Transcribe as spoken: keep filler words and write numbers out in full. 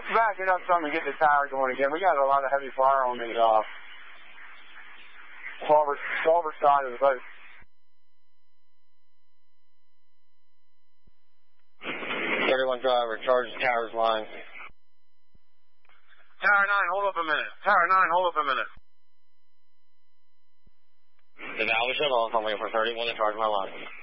backing up some and get the tower going again. We got a lot of heavy fire on the uh, forward, forward side of the boat. thirty-one driver, charge the tower's line. Tower nine, hold up a minute. Tower nine, hold up a minute. The valve is shut off. I'm waiting for thirty-one to charge my line.